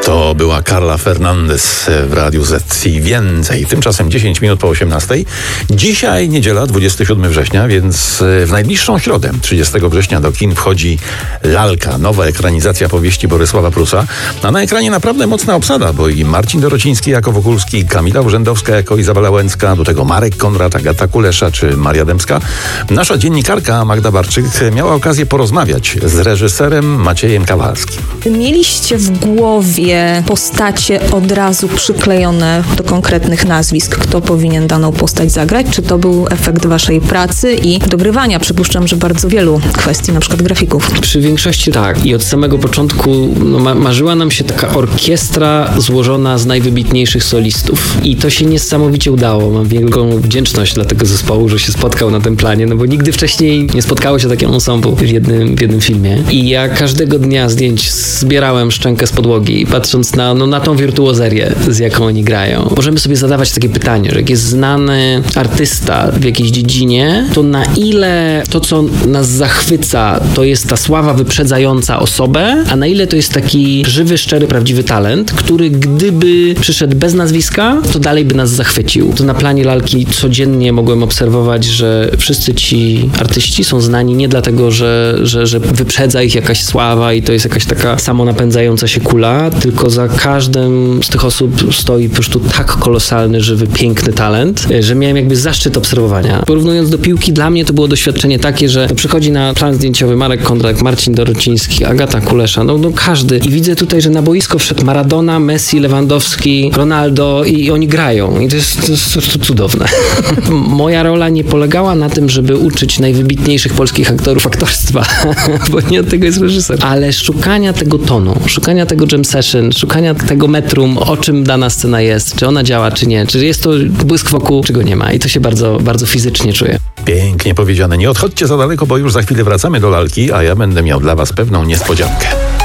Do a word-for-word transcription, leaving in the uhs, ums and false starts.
To była Carla Fernandez w Radiu Z i więcej. Tymczasem dziesięć minut po osiemnastej. Dzisiaj niedziela, dwudziestego siódmego września, więc w najbliższą środę, trzydziestego września, do kin wchodzi Lalka, nowa ekranizacja powieści Borysława Prusa. A na ekranie naprawdę mocna obsada, bo i Marcin Dorociński jako Wokulski, Kamila Urzędowska jako Izabela Łęcka, do tego Marek Konrad, Agata Kulesza czy Maria Dębska. Nasza dziennikarka Magda Barczyk miała okazję porozmawiać z reżyserem Maciejem Kawalskim. Mieliście w głowie postacie od razu przyklejone do konkretnych nazwisk, kto powinien daną postać zagrać? Czy to był efekt waszej pracy i dogrywania? Przypuszczam, że bardzo wielu kwestii, na przykład grafików. Przy większości tak. I od samego początku no, ma- marzyła nam się taka orkiestra złożona z najwybitniejszych solistów. I to się niesamowicie udało. Mam wielką wdzięczność dla tego zespołu, że się spotkał na tym planie, no bo nigdy wcześniej nie spotkało się takie ensemble w jednym, w jednym filmie. I ja każdego dnia zdjęć zbierałem szczękę z podłogi, patrząc na, no, na tą wirtuozerię, z jaką oni grają. Możemy sobie zadawać takie pytanie, że jak jest znany artysta w jakiejś dziedzinie, to na ile to, co nas zachwyca, to jest ta sława wyprzedzająca osobę, a na ile to jest taki żywy, szczery, prawdziwy talent, który gdyby przyszedł bez nazwiska, to dalej by nas zachwycił. To na planie Lalki codziennie mogłem obserwować, że wszyscy ci artyści są znani nie dlatego, że, że, że wyprzedza ich jakaś sława i to jest jakaś taka samonapędzająca się kula, tylko za każdym z tych osób stoi po prostu tak kolosalny, żywy, piękny talent, że miałem jakby zaszczyt obserwowania. Porównując do piłki, dla mnie to było doświadczenie takie, że przychodzi na plan zdjęciowy Marek Konrad, Marcin Dorociński, Agata Kulesza, no, no każdy. I widzę tutaj, że na boisko wszedł Maradona, Messi, Lewandowski, Ronaldo i oni grają. I to jest, to jest, to jest cudowne. Moja rola nie polegała na tym, żeby uczyć najwybitniejszych polskich aktorów aktorstwa, bo nie od tego jest reżyser, ale szukania tego tonu, szukania tego jam session, szukania tego metrum, o czym dana scena jest, czy ona działa, czy nie, czy jest to błysk wokół, czy go nie ma. I to się bardzo, bardzo fizycznie czuję. Pięknie powiedziane. Nie odchodźcie za daleko, bo już za chwilę wracamy do Lalki, a ja będę miał dla was pewną niespodziankę.